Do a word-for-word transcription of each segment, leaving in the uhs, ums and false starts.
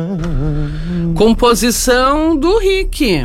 Composição do Rick.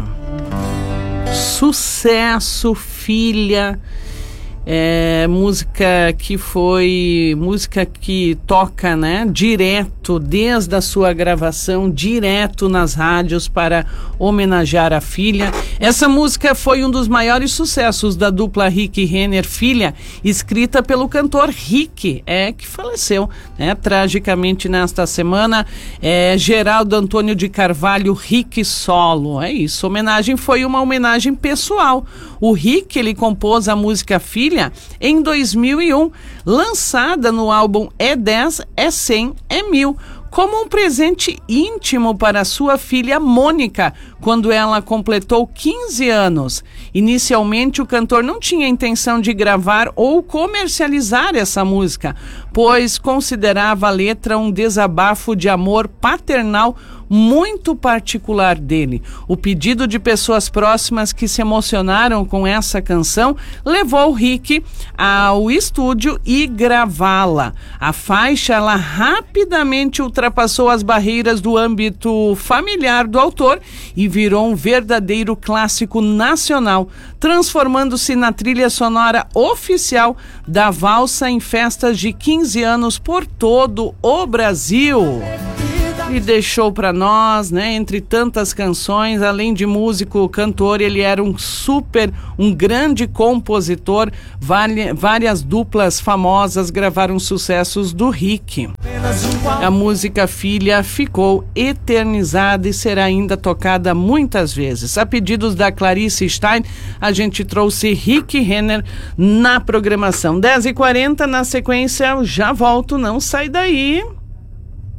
Sucesso, filha. É, música que foi música que toca, né, direto desde a sua gravação, direto nas rádios para homenagear a filha. Essa música foi um dos maiores sucessos da dupla Rick Renner Filha, escrita pelo cantor Rick, é, que faleceu, né, tragicamente nesta semana. É, Geraldo Antônio de Carvalho Rick Solo, é isso. A homenagem foi uma homenagem pessoal. O Rick, ele compôs a música Filha em dois mil e um, lançada no álbum É dez, É cem, É mil, como um presente íntimo para sua filha Mônica, quando ela completou quinze anos. Inicialmente, o cantor não tinha intenção de gravar ou comercializar essa música, pois considerava a letra um desabafo de amor paternal muito particular dele. O pedido de pessoas próximas que se emocionaram com essa canção levou o Rick ao estúdio e gravá-la. A faixa, ela rapidamente ultrapassou as barreiras do âmbito familiar do autor e virou um verdadeiro clássico nacional, transformando-se na trilha sonora oficial da valsa em festas de quinze anos por todo o Brasil. E deixou para nós, né, entre tantas canções, além de músico, cantor, ele era um super, um grande compositor. Vale, várias duplas famosas gravaram sucessos do Rick. A música Filha ficou eternizada e será ainda tocada muitas vezes. A pedidos da Clarice Stein, a gente trouxe Rick Renner na programação. dez e quarenta, na sequência, eu já volto, não sai daí.